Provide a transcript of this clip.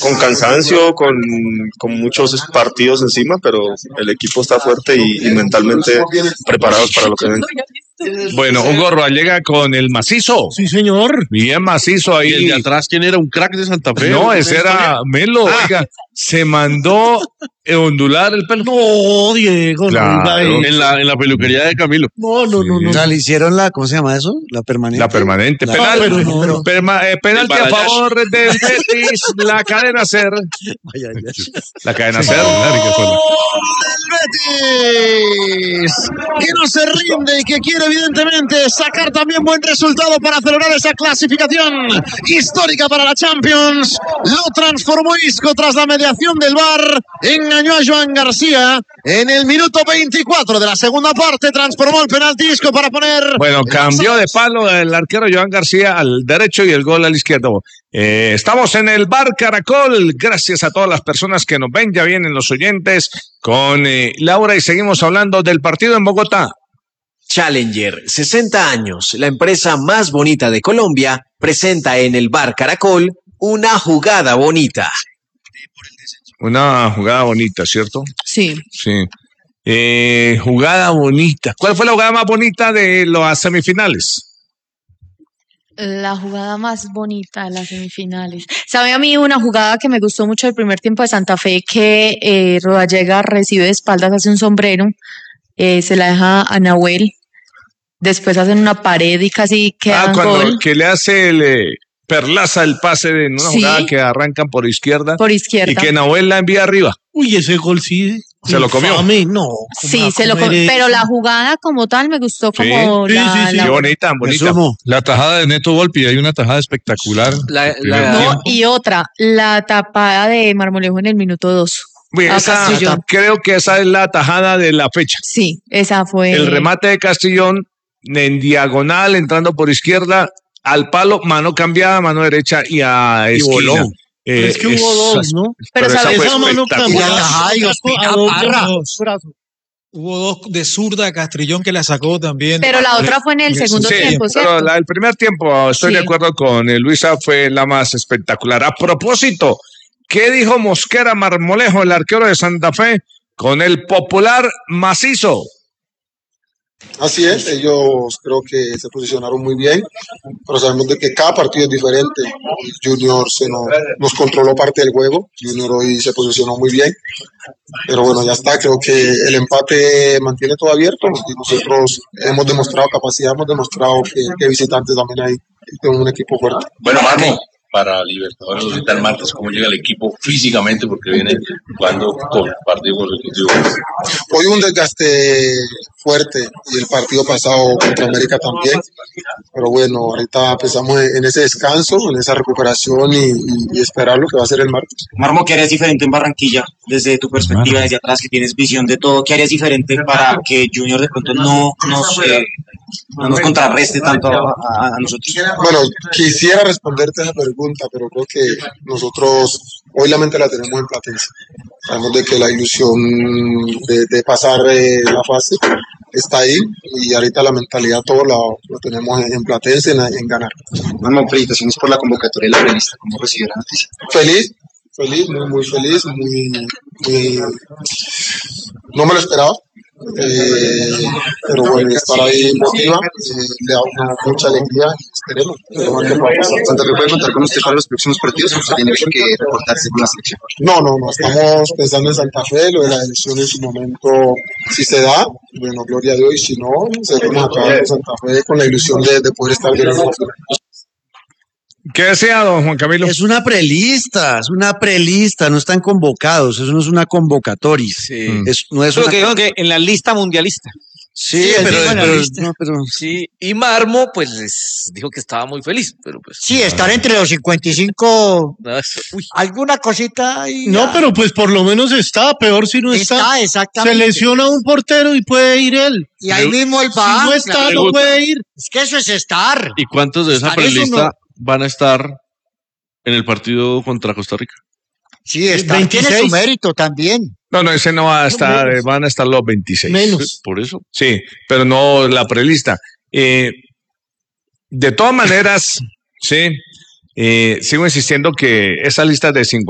con cansancio, con muchos partidos encima, pero el equipo está fuerte y mentalmente preparados para lo que venga. Bueno, Hugo Roa llega con el macizo. Sí, señor. Bien macizo ahí. ¿Y el de atrás quién era? ¿Un crack de Santa Fe? No, ese era Melo. Oiga, se mandó ondular el pelo. No, Diego, Claro. no, En la peluquería de Camilo. no. O sea, le hicieron ¿cómo se llama eso? La permanente. La permanente. La- Penal, pero- penalti a favor del Betis. La cadena ser. Ay, ay, ay. La cadena ser. Betis, que no se rinde y que quiere evidentemente sacar también buen resultado para acelerar esa clasificación histórica para la Champions. Lo transformó Isco tras la mediación del VAR, engañó a Joan García en el minuto 24 de la segunda parte, transformó el penalti Isco para poner... Bueno, cambió de palo el arquero Joan García al derecho y el gol al izquierdo. Estamos en el Bar Caracol. Gracias a todas las personas que nos ven. Ya vienen los oyentes con Laura y seguimos hablando del partido en Bogotá. Challenger, 60 años, la empresa más bonita de Colombia, presenta en el Bar Caracol una jugada bonita. Una jugada bonita, ¿cierto? Sí. Sí. Jugada bonita. ¿Cuál fue la jugada más bonita de las semifinales? La jugada más bonita de las semifinales. ¿Sabe a mí una jugada que me gustó mucho del primer tiempo de Santa Fe? Que Rodallega recibe de espaldas, hace un sombrero, se la deja a Nahuel, después hacen una pared y casi quedan gol. Que le hace Perlaza el pase de una jugada que arrancan por izquierda. Por izquierda. Y que Nahuel la envía arriba. Uy, ese gol sí. ¿Se lo comió? A mí no. Sí, se lo comió. Pero la jugada como tal me gustó como Sí, sí, la... bonita, bonita. La tajada de Neto Volpi, hay una tajada espectacular. No, y otra, la tapada de Marmolejo en el minuto 2. Creo que esa es la tajada de la fecha. Sí, esa fue. El remate de Castellón en diagonal, entrando por izquierda, al palo, mano cambiada, mano derecha y a esquina. Voló. Pero es que hubo dos, ¿no? Pero esa esa mano cambiada. Hubo dos de zurda, Castrillón que la sacó también. Pero la otra fue en el segundo tiempo, ¿cierto? Pero la del primer tiempo, estoy de acuerdo con Luisa, fue la más espectacular. A propósito, ¿qué dijo Mosquera Marmolejo, el arquero de Santa Fe, con el popular macizo? Así es, ellos creo que se posicionaron muy bien, pero sabemos de que cada partido es diferente. Junior nos controló parte del juego, Junior hoy se posicionó muy bien, pero bueno, ya está, creo que el empate mantiene todo abierto y nosotros hemos demostrado capacidad, hemos demostrado que visitantes también hay, tenemos un equipo fuerte. Bueno, Marmo, para Libertadores ahorita el martes, ¿cómo llega el equipo físicamente? Porque viene jugando con partidos consecutivos. Hoy un desgaste fuerte y el partido pasado contra América también, pero bueno, ahorita empezamos en ese descanso, en esa recuperación y esperar lo que va a ser el martes. Marmo, ¿qué harías diferente en Barranquilla? Desde tu perspectiva, desde atrás, que tienes visión de todo, ¿qué harías diferente para que Junior de pronto no nos contrarreste tanto a nosotros? Bueno, quisiera responderte a esa pregunta, pero creo que nosotros hoy la mente la tenemos en Platense. Sabemos de que la ilusión de pasar la fase está ahí y ahorita la mentalidad todo lo tenemos en Platense, en ganar. Marmo, felicitaciones por la convocatoria de la revista. ¿Cómo recibió la noticia? Feliz, muy feliz, muy no me lo esperaba. Pero bueno, estar ahí motiva, le da mucha alegría, esperemos. ¿Santa Fe puede contar con usted para los próximos partidos o usted tiene que reportarse con la selección? No, estamos pensando en Santa Fe, lo de la elección en su momento, si se da, bueno, gloria a Dios, y si no, seguimos acá en Santa Fe con la ilusión de poder estar bien en el futuro. ¿Qué desea, don Juan Camilo? Es una prelista, no están convocados, eso no es una convocatoria. Sí. No es Creo que dijo que en la lista mundialista. Sí, pero sí, y Marmo pues dijo que estaba muy feliz, pero pues sí, estar entre los 55, alguna cosita ahí. No, pero pues por lo menos está, peor si no está. Exactamente. Se lesiona un portero y puede ir él. Y ahí mismo él va. Si no está, no puede ir. Es que eso es estar. ¿Y cuántos de esa prelista van a estar en el partido contra Costa Rica? Sí, estar tiene su mérito también. No, ese no va a estar, van a estar los 26. Menos. Por eso. Sí, pero no la prelista. De todas maneras, sí, sigo insistiendo que esa lista de 50